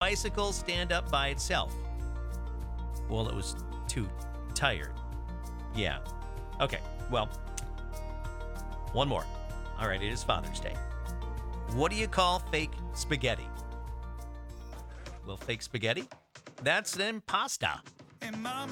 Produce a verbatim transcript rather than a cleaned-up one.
bicycle stand up by itself? Well, it was too tired. Yeah. Okay, well, one more. All right, it is Father's Day. What do you call fake spaghetti? Well, fake spaghetti? That's an impasta.